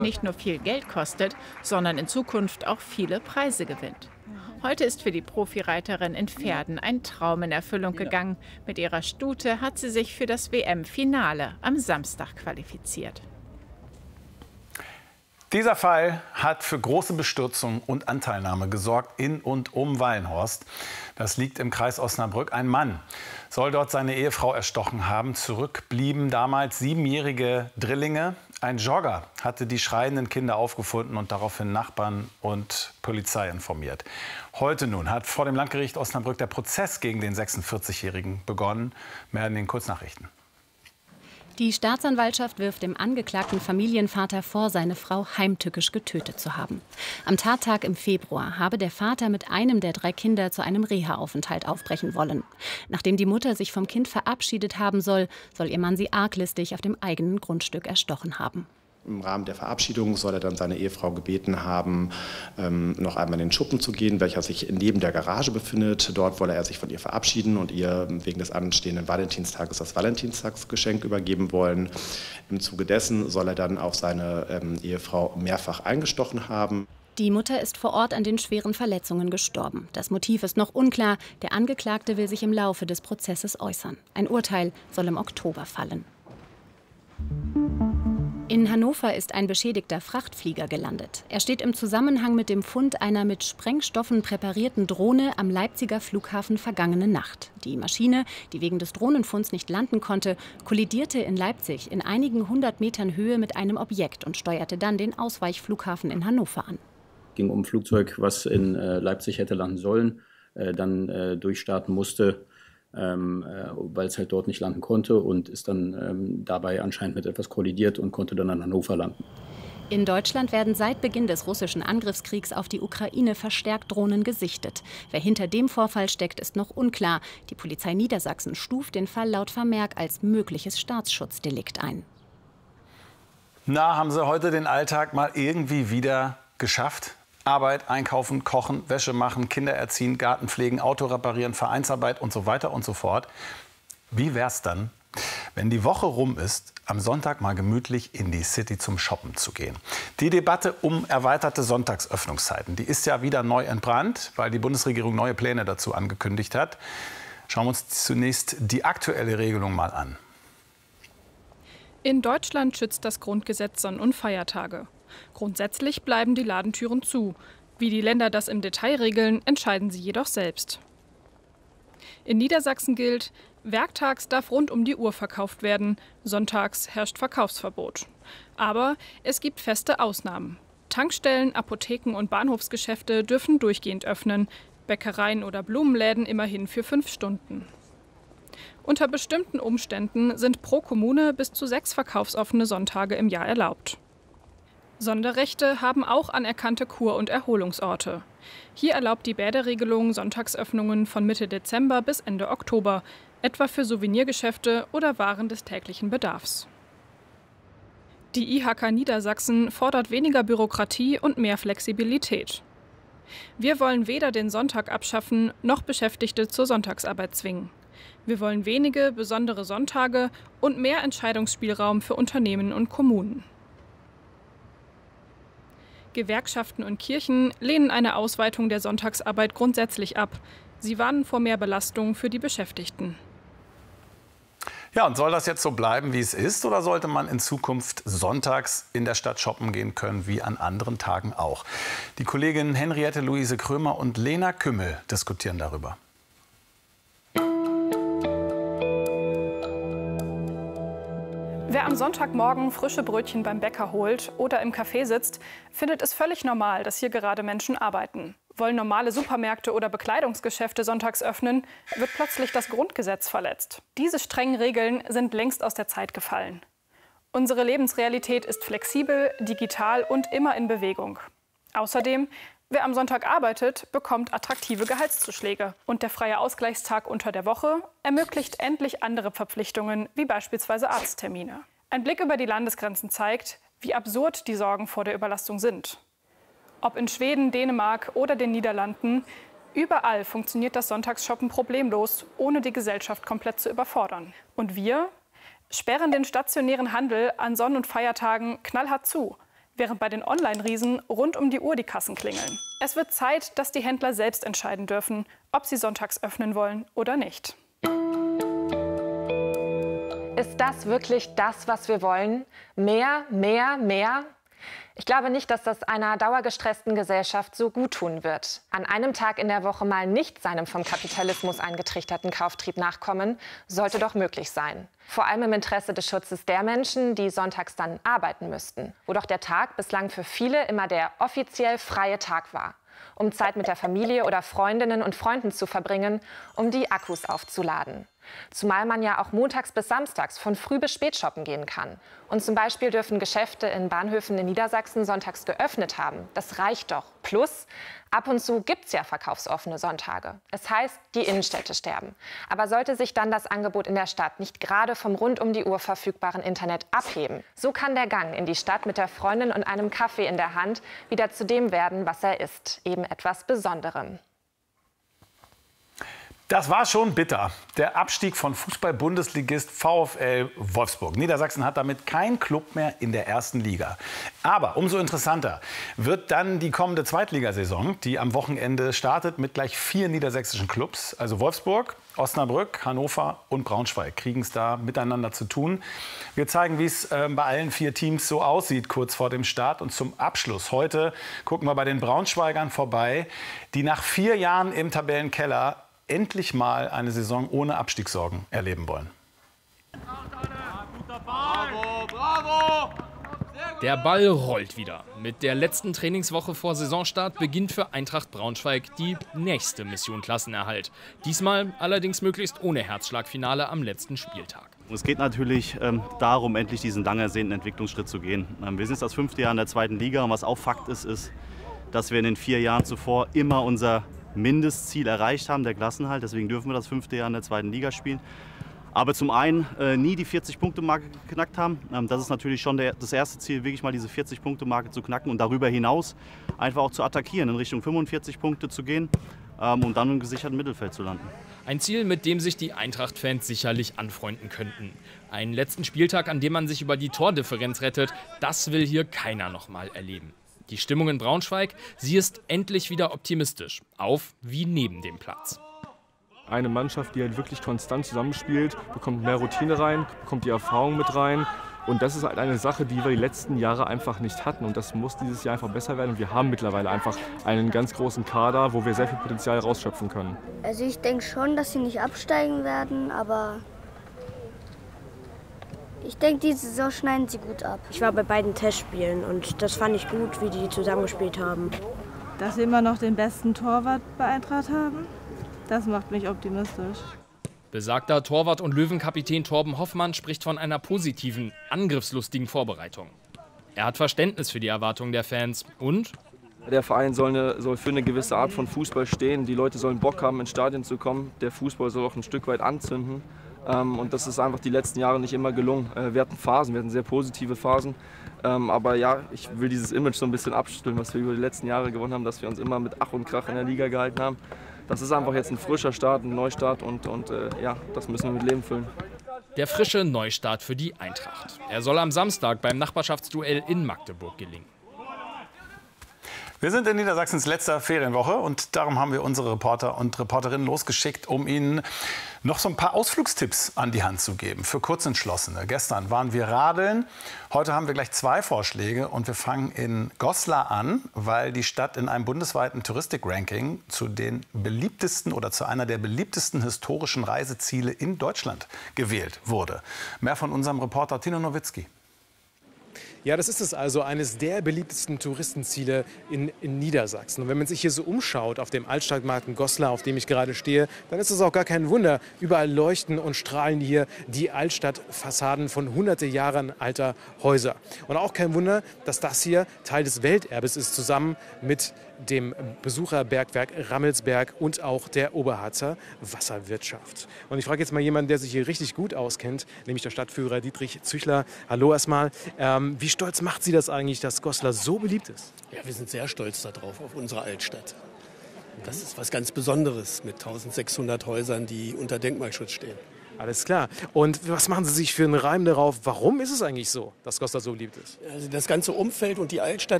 nicht nur viel Geld kostet, sondern in Zukunft auch viele Preise gewinnt. Heute ist für die Profireiterin in Pferden ein Traum in Erfüllung gegangen. Mit ihrer Stute hat sie sich für das WM-Finale am Samstag qualifiziert. Dieser Fall hat für große Bestürzung und Anteilnahme gesorgt in und um Wallenhorst. Das liegt im Kreis Osnabrück. Ein Mann soll dort seine Ehefrau erstochen haben. Zurück blieben damals 7-jährige Drillinge. Ein Jogger hatte die schreienden Kinder aufgefunden und daraufhin Nachbarn und Polizei informiert. Heute nun hat vor dem Landgericht Osnabrück der Prozess gegen den 46-Jährigen begonnen. Mehr in den Kurznachrichten. Die Staatsanwaltschaft wirft dem angeklagten Familienvater vor, seine Frau heimtückisch getötet zu haben. Am Tattag im Februar habe der Vater mit einem der 3 Kinder zu einem Reha-Aufenthalt aufbrechen wollen. Nachdem die Mutter sich vom Kind verabschiedet haben soll ihr Mann sie arglistig auf dem eigenen Grundstück erstochen haben. Im Rahmen der Verabschiedung soll er dann seine Ehefrau gebeten haben, noch einmal in den Schuppen zu gehen, welcher sich neben der Garage befindet. Dort wolle er sich von ihr verabschieden und ihr wegen des anstehenden Valentinstages das Valentinstagsgeschenk übergeben wollen. Im Zuge dessen soll er dann auch seine Ehefrau mehrfach eingestochen haben. Die Mutter ist vor Ort an den schweren Verletzungen gestorben. Das Motiv ist noch unklar. Der Angeklagte will sich im Laufe des Prozesses äußern. Ein Urteil soll im Oktober fallen. In Hannover ist ein beschädigter Frachtflieger gelandet. Er steht im Zusammenhang mit dem Fund einer mit Sprengstoffen präparierten Drohne am Leipziger Flughafen vergangene Nacht. Die Maschine, die wegen des Drohnenfunds nicht landen konnte, kollidierte in Leipzig in einigen 100 Metern Höhe mit einem Objekt und steuerte dann den Ausweichflughafen in Hannover an. Es ging um ein Flugzeug, was in Leipzig hätte landen sollen, dann durchstarten musste, weil es halt dort nicht landen konnte und ist dann dabei anscheinend mit etwas kollidiert und konnte dann in Hannover landen. In Deutschland werden seit Beginn des russischen Angriffskriegs auf die Ukraine verstärkt Drohnen gesichtet. Wer hinter dem Vorfall steckt, ist noch unklar. Die Polizei Niedersachsen stuft den Fall laut Vermerk als mögliches Staatsschutzdelikt ein. Na, haben Sie heute den Alltag mal irgendwie wieder geschafft? Arbeit, einkaufen, kochen, Wäsche machen, Kinder erziehen, Garten pflegen, Auto reparieren, Vereinsarbeit und so weiter und so fort. Wie wär's dann, wenn die Woche rum ist, am Sonntag mal gemütlich in die City zum Shoppen zu gehen? Die Debatte um erweiterte Sonntagsöffnungszeiten, die ist ja wieder neu entbrannt, weil die Bundesregierung neue Pläne dazu angekündigt hat. Schauen wir uns zunächst die aktuelle Regelung mal an. In Deutschland schützt das Grundgesetz Sonn- und Feiertage. Grundsätzlich bleiben die Ladentüren zu. Wie die Länder das im Detail regeln, entscheiden sie jedoch selbst. In Niedersachsen gilt, werktags darf rund um die Uhr verkauft werden, sonntags herrscht Verkaufsverbot. Aber es gibt feste Ausnahmen. Tankstellen, Apotheken und Bahnhofsgeschäfte dürfen durchgehend öffnen, Bäckereien oder Blumenläden immerhin für 5 Stunden. Unter bestimmten Umständen sind pro Kommune bis zu 6 verkaufsoffene Sonntage im Jahr erlaubt. Sonderrechte haben auch anerkannte Kur- und Erholungsorte. Hier erlaubt die Bäderregelung Sonntagsöffnungen von Mitte Dezember bis Ende Oktober, etwa für Souvenirgeschäfte oder Waren des täglichen Bedarfs. Die IHK Niedersachsen fordert weniger Bürokratie und mehr Flexibilität. Wir wollen weder den Sonntag abschaffen, noch Beschäftigte zur Sonntagsarbeit zwingen. Wir wollen wenige, besondere Sonntage und mehr Entscheidungsspielraum für Unternehmen und Kommunen. Gewerkschaften und Kirchen lehnen eine Ausweitung der Sonntagsarbeit grundsätzlich ab. Sie warnen vor mehr Belastung für die Beschäftigten. Ja, und soll das jetzt so bleiben, wie es ist, oder sollte man in Zukunft sonntags in der Stadt shoppen gehen können, wie an anderen Tagen auch? Die Kolleginnen Henriette Luise Krömer und Lena Kümmel diskutieren darüber. Wer am Sonntagmorgen frische Brötchen beim Bäcker holt oder im Café sitzt, findet es völlig normal, dass hier gerade Menschen arbeiten. Wollen normale Supermärkte oder Bekleidungsgeschäfte sonntags öffnen, wird plötzlich das Grundgesetz verletzt. Diese strengen Regeln sind längst aus der Zeit gefallen. Unsere Lebensrealität ist flexibel, digital und immer in Bewegung. Außerdem, wer am Sonntag arbeitet, bekommt attraktive Gehaltszuschläge. Und der freie Ausgleichstag unter der Woche ermöglicht endlich andere Verpflichtungen, wie beispielsweise Arzttermine. Ein Blick über die Landesgrenzen zeigt, wie absurd die Sorgen vor der Überlastung sind. Ob in Schweden, Dänemark oder den Niederlanden, überall funktioniert das Sonntagsshoppen problemlos, ohne die Gesellschaft komplett zu überfordern. Und wir sperren den stationären Handel an Sonn- und Feiertagen knallhart zu. während bei den Online-Riesen rund um die Uhr die Kassen klingeln. Es wird Zeit, dass die Händler selbst entscheiden dürfen, ob sie sonntags öffnen wollen oder nicht. Ist das wirklich das, was wir wollen? Mehr, mehr, mehr? Ich glaube nicht, dass das einer dauergestressten Gesellschaft so gut tun wird. An einem Tag in der Woche mal nicht seinem vom Kapitalismus eingetrichterten Kauftrieb nachkommen, sollte doch möglich sein. Vor allem im Interesse des Schutzes der Menschen, die sonntags dann arbeiten müssten. Wo doch der Tag bislang für viele immer der offiziell freie Tag war. Um Zeit mit der Familie oder Freundinnen und Freunden zu verbringen, um die Akkus aufzuladen. Zumal man ja auch montags bis samstags von früh bis spät shoppen gehen kann. Und zum Beispiel dürfen Geschäfte in Bahnhöfen in Niedersachsen sonntags geöffnet haben. Das reicht doch. Plus, ab und zu gibt es ja verkaufsoffene Sonntage. Es heißt, die Innenstädte sterben. Aber sollte sich dann das Angebot in der Stadt nicht gerade vom rund um die Uhr verfügbaren Internet abheben, so kann der Gang in die Stadt mit der Freundin und einem Kaffee in der Hand wieder zu dem werden, was er ist. Eben etwas Besonderem. Das war schon bitter. Der Abstieg von Fußball-Bundesligist VfL Wolfsburg. Niedersachsen hat damit keinen Club mehr in der ersten Liga. Aber umso interessanter wird dann die kommende Zweitligasaison, die am Wochenende startet mit gleich 4 niedersächsischen Clubs. Also Wolfsburg, Osnabrück, Hannover und Braunschweig kriegen es da miteinander zu tun. Wir zeigen, wie es bei allen 4 Teams so aussieht, kurz vor dem Start. Und zum Abschluss heute gucken wir bei den Braunschweigern vorbei, die nach 4 Jahren im Tabellenkeller endlich mal eine Saison ohne Abstiegssorgen erleben wollen. Bravo, bravo! Der Ball rollt wieder. Mit der letzten Trainingswoche vor Saisonstart beginnt für Eintracht Braunschweig die nächste Mission Klassenerhalt. Diesmal allerdings möglichst ohne Herzschlagfinale am letzten Spieltag. Es geht natürlich darum, endlich diesen lang ersehnten Entwicklungsschritt zu gehen. Wir sind jetzt das 5. Jahr in der 2. Liga und was auch Fakt ist, dass wir in den 4 Jahren zuvor immer unser Mindestziel erreicht haben, der Klassenerhalt. Deswegen dürfen wir das 5. Jahr in der 2. Liga spielen. Aber zum einen nie die 40-Punkte-Marke geknackt haben. Das ist natürlich schon das erste Ziel, wirklich mal diese 40-Punkte-Marke zu knacken und darüber hinaus einfach auch zu attackieren, in Richtung 45 Punkte zu gehen und dann im gesicherten Mittelfeld zu landen. Ein Ziel, mit dem sich die Eintracht-Fans sicherlich anfreunden könnten. Einen letzten Spieltag, an dem man sich über die Tordifferenz rettet, das will hier keiner noch mal erleben. Die Stimmung in Braunschweig, sie ist endlich wieder optimistisch, auf wie neben dem Platz. Eine Mannschaft, die halt wirklich konstant zusammenspielt, bekommt mehr Routine rein, bekommt die Erfahrung mit rein. Und das ist halt eine Sache, die wir die letzten Jahre einfach nicht hatten. Und das muss dieses Jahr einfach besser werden. Und wir haben mittlerweile einfach einen ganz großen Kader, wo wir sehr viel Potenzial rausschöpfen können. Also ich denke schon, dass sie nicht absteigen werden, aber ich denke, diese Saison schneiden sie gut ab. Ich war bei beiden Testspielen und das fand ich gut, wie die zusammengespielt haben. Dass wir immer noch den besten Torwart bei Eintracht haben, das macht mich optimistisch. Besagter Torwart und Löwenkapitän Torben Hoffmann spricht von einer positiven, angriffslustigen Vorbereitung. Er hat Verständnis für die Erwartungen der Fans und der Verein soll für eine gewisse Art von Fußball stehen. Die Leute sollen Bock haben, ins Stadion zu kommen. Der Fußball soll auch ein Stück weit anzünden. Und das ist einfach die letzten Jahre nicht immer gelungen. Wir hatten Phasen, wir hatten sehr positive Phasen. Aber ja, ich will dieses Image so ein bisschen abstellen, was wir über die letzten Jahre gewonnen haben, dass wir uns immer mit Ach und Krach in der Liga gehalten haben. Das ist einfach jetzt ein frischer Start, ein Neustart und ja, das müssen wir mit Leben füllen. Der frische Neustart für die Eintracht. Er soll am Samstag beim Nachbarschaftsduell in Magdeburg gelingen. Wir sind in Niedersachsens letzter Ferienwoche und darum haben wir unsere Reporter und Reporterinnen losgeschickt, um ihnen noch so ein paar Ausflugstipps an die Hand zu geben für Kurzentschlossene. Gestern waren wir radeln, heute haben wir gleich 2 Vorschläge und wir fangen in Goslar an, weil die Stadt in einem bundesweiten Touristik-Ranking zu den beliebtesten oder zu einer der beliebtesten historischen Reiseziele in Deutschland gewählt wurde. Mehr von unserem Reporter Tino Nowitzki. Ja, das ist es also, eines der beliebtesten Touristenziele in Niedersachsen. Und wenn man sich hier so umschaut auf dem Altstadtmarkt in Goslar, auf dem ich gerade stehe, dann ist es auch gar kein Wunder. Überall leuchten und strahlen hier die Altstadtfassaden von hunderte Jahren alter Häuser. Und auch kein Wunder, dass das hier Teil des Welterbes ist, zusammen mit dem Besucherbergwerk Rammelsberg und auch der Oberharzer Wasserwirtschaft. Und ich frage jetzt mal jemanden, der sich hier richtig gut auskennt, nämlich der Stadtführer Dietrich Züchler. Hallo erstmal. Wie stolz macht Sie das eigentlich, dass Goslar so beliebt ist? Ja, wir sind sehr stolz darauf, auf unsere Altstadt. Das ist was ganz Besonderes mit 1600 Häusern, die unter Denkmalschutz stehen. Alles klar. Und was machen Sie sich für einen Reim darauf? Warum ist es eigentlich so, dass Goslar so beliebt ist? Also das ganze Umfeld und die Altstadt